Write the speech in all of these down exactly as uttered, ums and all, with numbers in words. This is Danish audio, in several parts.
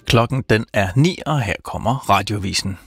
Klokken den er ni, og her kommer Radiovisen.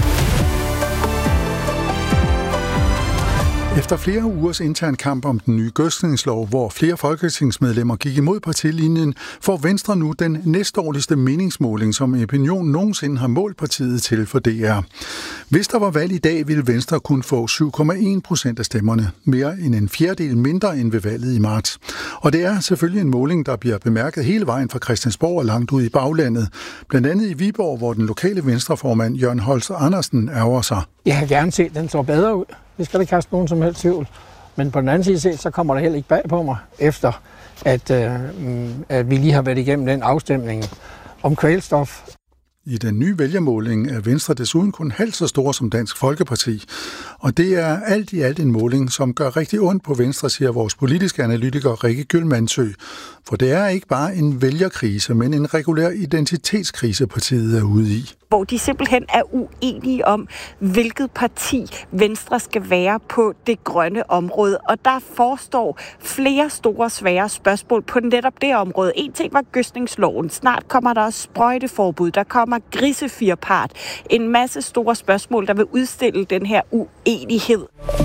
Efter flere ugers intern kamp om den nye gødskningslov, hvor flere folketingsmedlemmer gik imod partilinjen, får Venstre nu den næstdårligste meningsmåling, som Opinion nogensinde har målt partiet til for D R. Hvis der var valg i dag, ville Venstre kun få syv komma en procent af stemmerne, mere end en fjerdedel mindre end ved valget i marts. Og det er selvfølgelig en måling, der bliver bemærket hele vejen fra Christiansborg og langt ud i baglandet. Blandt andet i Viborg, hvor den lokale venstreformand Jørgen Holst Andersen ærger sig. Jeg har gerne set, at den så bedre ud. Det skal der ikke have nogen som helst tvivl. Men på den anden side set, så kommer der heller ikke bag på mig, efter at, øh, at vi lige har været igennem den afstemning om kvælstof. I den nye vælgermåling er Venstre desuden kun halvt så stor som Dansk Folkeparti. Og det er alt i alt en måling, som gør rigtig ondt på Venstre, siger vores politiske analytiker Rikke Gyllmandsø. For det er ikke bare en vælgerkrise, men en regulær identitetskrise, partiet er ude i. Hvor de simpelthen er uenige om, hvilket parti Venstre skal være på det grønne område. Og der forestår flere store, svære spørgsmål på netop det område. En ting var gødskningsloven. Snart kommer der også sprøjteforbud. Der kommer grisefirpart. En masse store spørgsmål, der vil udstille den her uenighed.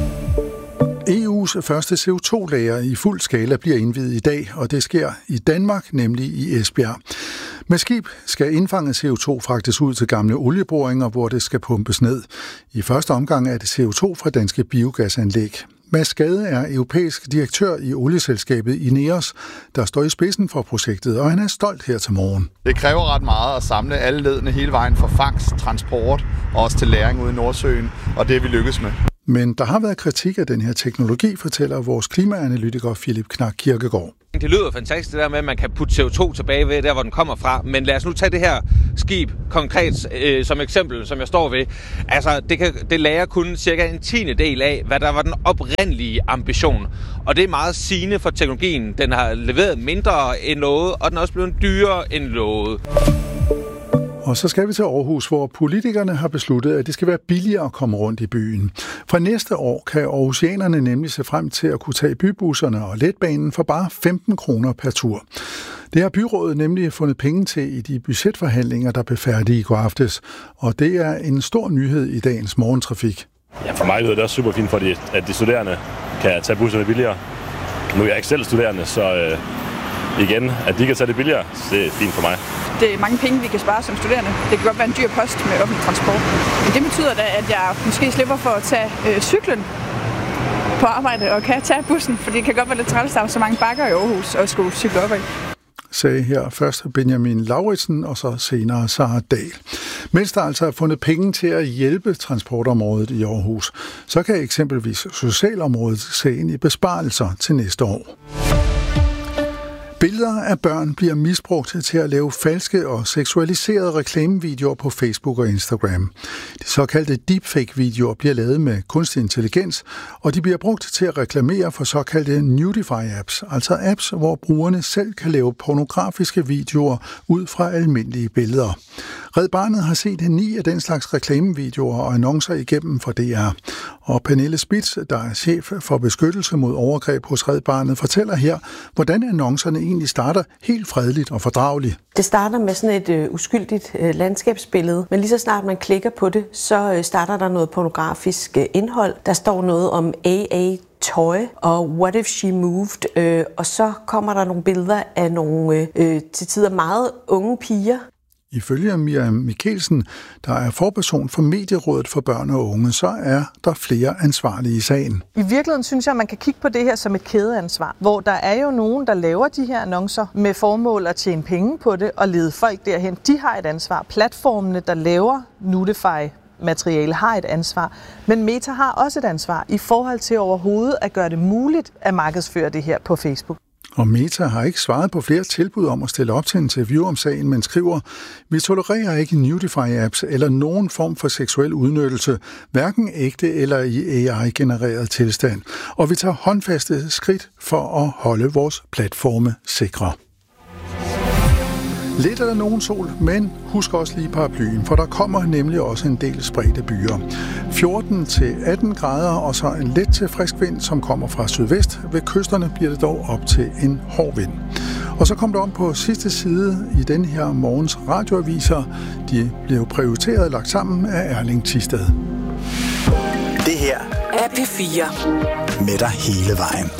E U's første C O to lager i fuld skala bliver indviet i dag, og det sker i Danmark, nemlig i Esbjerg. Med skib skal indfanget C O to fragtes ud til gamle olieboringer, hvor det skal pumpes ned. I første omgang er det C O to fra danske biogasanlæg. Mads Gade er europæisk direktør i olieselskabet Ineos, der står i spidsen for projektet, og han er stolt her til morgen. Det kræver ret meget at samle alle ledene hele vejen fra fangst, transport og også til lagring ude i Nordsøen, og det er vi lykkes med. Men der har været kritik af den her teknologi, fortæller vores klimaanalytiker Philip Knak Kirkegaard. Det lyder fantastisk det der med, at man kan putte C O to tilbage ved der, hvor den kommer fra. Men lad os nu tage det her skib konkret øh, som eksempel, som jeg står ved. Altså, det, kan, det lager kun cirka en tiende del af, hvad der var den oprindelige ambition. Og det er meget sigende for teknologien. Den har leveret mindre end noget, og den er også blevet dyrere end lovet. Og så skal vi til Aarhus, hvor politikerne har besluttet, at det skal være billigere at komme rundt i byen. Fra næste år kan aarhusianerne nemlig se frem til at kunne tage bybusserne og letbanen for bare femten kroner per tur. Det har byrådet nemlig fundet penge til i de budgetforhandlinger, der blev færdige i går aftes. Og det er en stor nyhed i dagens morgentrafik. Ja, for mig lyder det også super fint, fordi at de studerende kan tage busserne billigere. Nu er jeg ikke selv studerende, så øh, igen, at de kan tage det billigere, det er fint for mig. Det er mange penge, vi kan spare som studerende. Det kan godt være en dyr post med offentlig transport. Men det betyder da, at jeg måske slipper for at tage øh, cyklen på arbejde og kan tage bussen, for det kan godt være lidt træls, der er så mange bakker i Aarhus og skulle cykle op ad. Sagde her først Benjamin Lauritsen og så senere Sara Dahl. Mens der altså er fundet penge til at hjælpe transportområdet i Aarhus, så kan eksempelvis socialområdet se ind i besparelser til næste år. Billeder af børn bliver misbrugt til at lave falske og seksualiserede reklamevideoer på Facebook og Instagram. De såkaldte deepfake-videoer bliver lavet med kunstig intelligens, og de bliver brugt til at reklamere for såkaldte nudify-apps, altså apps, hvor brugerne selv kan lave pornografiske videoer ud fra almindelige billeder. Red Barnet har set ni af den slags reklamevideoer og annoncer igennem for D R. Og Pernille Spitz, der er chef for beskyttelse mod overgreb hos Red Barnet, fortæller her, hvordan annoncerne egentlig starter helt fredeligt og fordrageligt. Det starter med sådan et øh, uskyldigt øh, landskabsbillede, men lige så snart man klikker på det, så øh, starter der noget pornografisk øh, indhold. Der står noget om A A tøj og what if she moved, øh, og så kommer der nogle billeder af nogle øh, til tider meget unge piger. Ifølge Miriam Mikkelsen, der er forperson for Medierådet for Børn og Unge, så er der flere ansvarlige i sagen. I virkeligheden synes jeg, at man kan kigge på det her som et kædeansvar, hvor der er jo nogen, der laver de her annoncer med formål at tjene penge på det og lede folk derhen. De har et ansvar. Platformene, der laver Nudify-materiale, har et ansvar. Men Meta har også et ansvar i forhold til overhovedet at gøre det muligt at markedsføre det her på Facebook. Og Meta har ikke svaret på flere tilbud om at stille op til interview om sagen, men skriver, vi tolererer ikke nudify-apps eller nogen form for seksuel udnyttelse, hverken ægte eller i A I-genereret tilstand. Og vi tager håndfaste skridt for at holde vores platforme sikre. Lidt eller nogen sol, men husk også lige paraplyen, for der kommer nemlig også en del spredte byer. fjorten til atten grader, og så en let til frisk vind, som kommer fra sydvest. Ved kysterne bliver det dog op til en hård vind. Og så kom der om på sidste side i den her morgens radioaviser. De blev prioriteret og lagt sammen af Erling Thisted. Det her er P fire. Med dig hele vejen.